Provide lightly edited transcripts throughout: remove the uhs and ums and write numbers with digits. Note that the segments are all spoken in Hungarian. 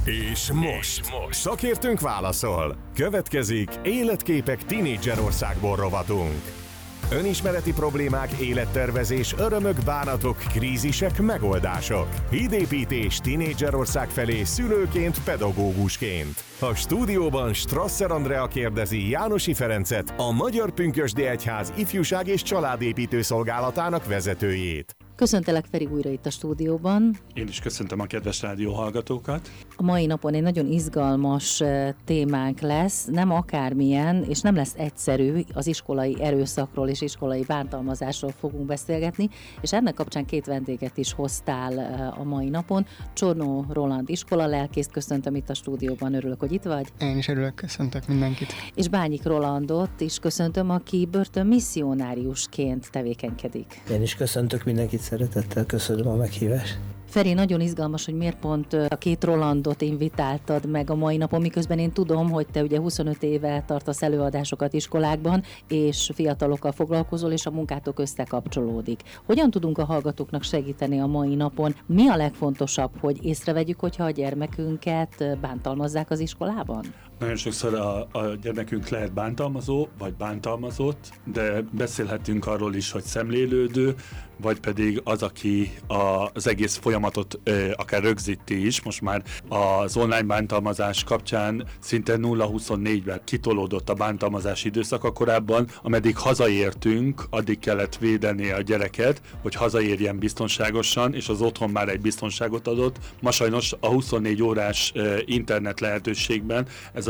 És most szakértőnk válaszol. Következik Életképek Tínédzserországból rovatunk. Önismereti problémák, élettervezés, örömök, bánatok, krízisek, megoldások. Hídépítés Tínédzserország felé szülőként, pedagógusként. A stúdióban Strasser Andrea kérdezi Jánosi Ferencet, a Magyar Pünkösdi Egyház Ifjúság és Családépítő Szolgálatának vezetőjét. Köszöntelek, Feri, újra itt a stúdióban. Én is köszöntöm a kedves rádióhallgatókat. A mai napon egy nagyon izgalmas témánk lesz, nem akármilyen, és nem lesz egyszerű, az iskolai erőszakról és iskolai bántalmazásról fogunk beszélgetni, és ennek kapcsán két vendéget is hoztál a mai napon. Csornó Roland iskolalelkészt köszöntöm itt a stúdióban, örülök, hogy itt vagy. Én is örülök, köszöntök mindenkit. És Bányik Rolandot is köszöntöm, aki börtönmisszionáriusként tevékenykedik. Én is köszöntök mindenkit, szeretettel köszönöm a meghívást. Feri, nagyon izgalmas, hogy miért pont a két Rolandot invitáltad meg a mai napon, miközben én tudom, hogy te ugye 25 éve tartasz előadásokat iskolákban, és fiatalokkal foglalkozol, és a munkátok összekapcsolódik. Hogyan tudunk a hallgatóknak segíteni a mai napon? Mi a legfontosabb, hogy észrevegyük, hogyha a gyermekünket bántalmazzák az iskolában? Nagyon sokszor a gyermekünk lehet bántalmazó, vagy bántalmazott, de beszélhetünk arról is, hogy szemlélődő, vagy pedig az, aki az egész folyamatot akár rögzíti is. Most már az online bántalmazás kapcsán szinte 0-24-ben kitolódott a bántalmazás időszaka. Korábban, ameddig hazaértünk, addig kellett védeni a gyereket, hogy hazaérjen biztonságosan, és az otthon már egy biztonságot adott. Ma sajnos a 24 órás internet lehetőségben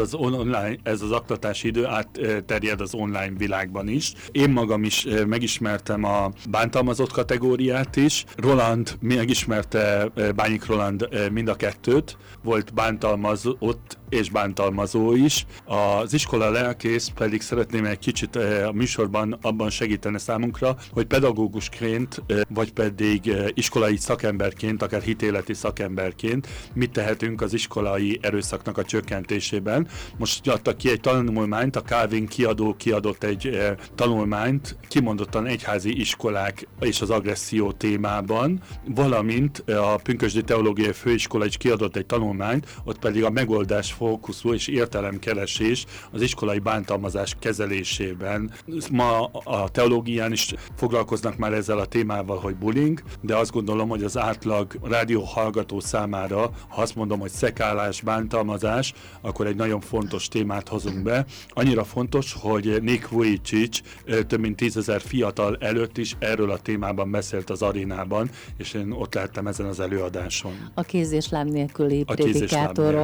ez az aktatási idő átterjed az online világban is. Én magam is megismertem a bántalmazott kategóriát is. Roland megismerte, Bányik Roland mind a kettőt, volt bántalmazott és bántalmazó is. Az iskola lelkész pedig szeretném egy kicsit a műsorban abban segíteni számunkra, hogy pedagógusként, vagy pedig iskolai szakemberként, akár hitéleti szakemberként mit tehetünk az iskolai erőszaknak a csökkentésében. Most adtak ki egy tanulmányt, a Calvin kiadó kiadott egy tanulmányt, kimondottan egyházi iskolák és az agresszió témában, valamint a Pünkösdi Teológiai Főiskola is kiadott egy tanulmányt, ott pedig a megoldás fókuszú és értelemkeresés az iskolai bántalmazás kezelésében. Ma a teológián is foglalkoznak már ezzel a témával, hogy bullying, de azt gondolom, hogy az átlag rádióhallgató számára, ha azt mondom, hogy szekálás, bántalmazás, akkor egy nagyon fontos témát hozunk be. Annyira fontos, hogy Nick Vujicic több mint 10 000 fiatal előtt is erről a témában beszélt az arénában, és én ott lehettem ezen az előadáson. A kéz és láb nélküli prédikátorról